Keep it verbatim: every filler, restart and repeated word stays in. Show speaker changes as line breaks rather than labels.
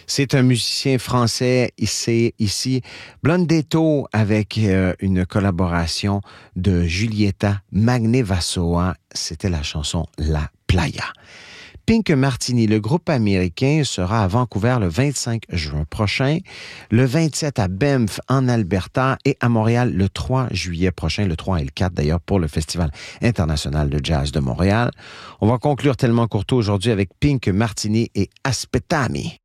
C'est un musicien français ici, ici Blondetto avec euh, une collaboration de Giulietta Magnevasoa. C'était la chanson La Playa. Pink Martini, le groupe américain, sera à Vancouver le vingt-cinq juin prochain, le vingt-sept à Banff en Alberta et à Montréal le trois juillet prochain, le trois et le quatre d'ailleurs pour le Festival international de jazz de Montréal. On va conclure tellement courto aujourd'hui avec Pink Martini et Aspettami.